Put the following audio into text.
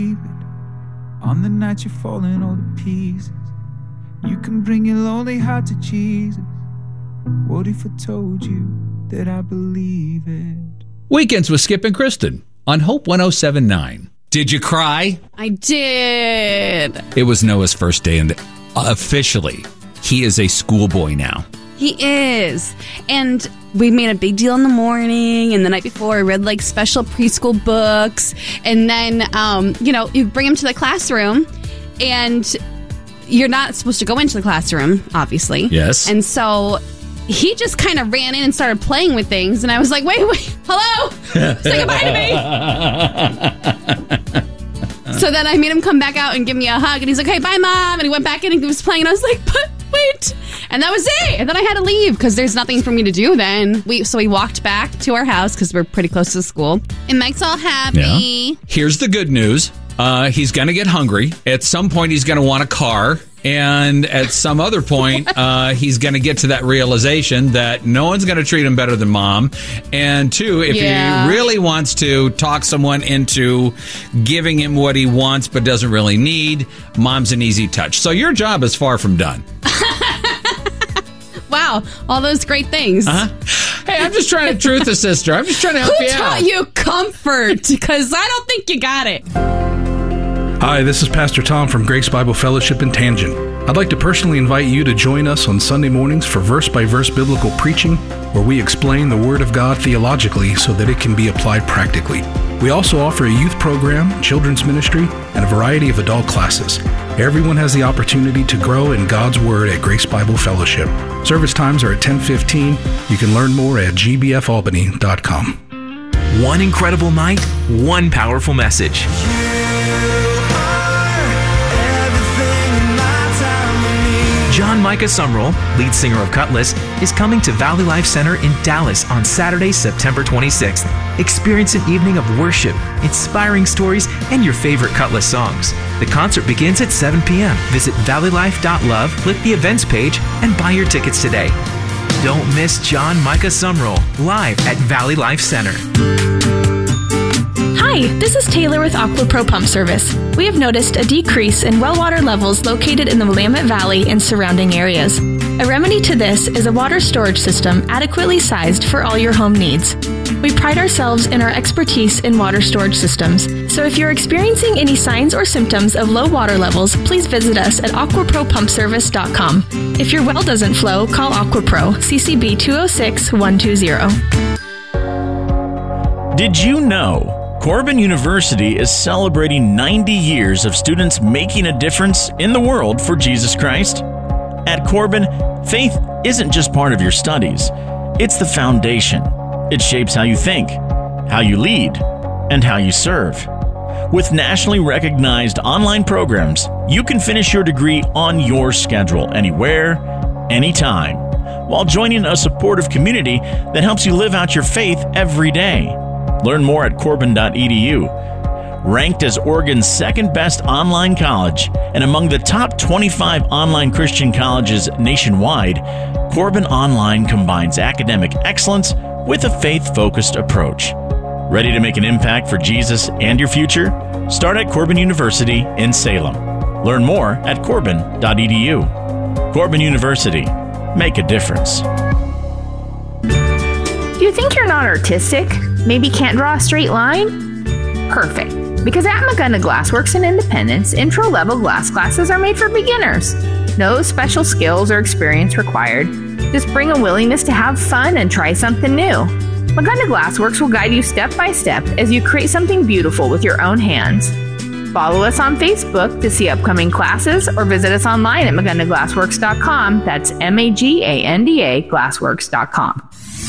On the night you're falling all to pieces, you can bring your lonely heart to Jesus. What if I told you that I believe it? Weekends with Skip and Kristen on Hope 107.9. Did you cry? I did. It was Noah's first day, and officially, he is a schoolboy now. He is. And we made a big deal in the morning, and the night before I read like special preschool books. And then, you bring him to the classroom, and you're not supposed to go into the classroom, obviously. Yes. And so he just kind of ran in and started playing with things. And I was like, wait, hello? Say goodbye to me. So then I made him come back out and give me a hug. And he's like, hey, bye, Mom. And he went back in and he was playing. And I was like, but wait. And that was it. And then I had to leave because there's nothing for me to do then. So we walked back to our house because we're pretty close to the school. And Mike's all happy. Yeah. Here's the good news. He's going to get hungry. At some point, he's going to want a car. And at some other point, he's going to get to that realization that no one's going to treat him better than Mom. And two, if he really wants to talk someone into giving him what he wants but doesn't really need, Mom's an easy touch. So your job is far from done. Wow, all those great things. Hey, I'm just trying to truth a sister. I'm just trying to help you out. Who taught you comfort? Because I don't think you got it. Hi, this is Pastor Tom from Grace Bible Fellowship in Tangent. I'd like to personally invite you to join us on Sunday mornings for verse-by-verse biblical preaching, where we explain the Word of God theologically so that it can be applied practically. We also offer a youth program, children's ministry, and a variety of adult classes. Everyone has the opportunity to grow in God's Word at Grace Bible Fellowship. Service times are at 10:15. You can learn more at gbfalbany.com. One incredible night, one powerful message. John Micah Sumrall, lead singer of Cutlass, is coming to Valley Life Center in Dallas on Saturday, September 26th. Experience an evening of worship, inspiring stories, and your favorite Cutlass songs. The concert begins at 7 p.m. Visit valleylife.love, click the events page, and buy your tickets today. Don't miss John Micah Sumrall live at Valley Life Center. Hi, this is Taylor with AquaPro Pump Service. We have noticed a decrease in well water levels located in the Willamette Valley and surrounding areas. A remedy to this is a water storage system adequately sized for all your home needs. We pride ourselves in our expertise in water storage systems, so if you're experiencing any signs or symptoms of low water levels, please visit us at aquapropumpservice.com. If your well doesn't flow, call AquaPro, CCB 206-120. Did you know Corbin University is celebrating 90 years of students making a difference in the world for Jesus Christ? At Corbin, faith isn't just part of your studies. It's the foundation. It shapes how you think, how you lead, and how you serve. With nationally recognized online programs, you can finish your degree on your schedule, anywhere, anytime, while joining a supportive community that helps you live out your faith every day. Learn more at corbin.edu. Ranked as Oregon's second best online college and among the top 25 online Christian colleges nationwide, Corbin Online combines academic excellence with a faith-focused approach. Ready to make an impact for Jesus and your future? Start at Corbin University in Salem. Learn more at corbin.edu. Corbin University. Make a difference. Do you think you're not artistic? Maybe can't draw a straight line? Perfect. Because at McGunna Glassworks in Independence, intro-level glass classes are made for beginners. No special skills or experience required. Just bring a willingness to have fun and try something new. McGunna Glassworks will guide you step by step as you create something beautiful with your own hands. Follow us on Facebook to see upcoming classes or visit us online at McGundaGlassworks.com. That's MAGANDA Glassworks.com.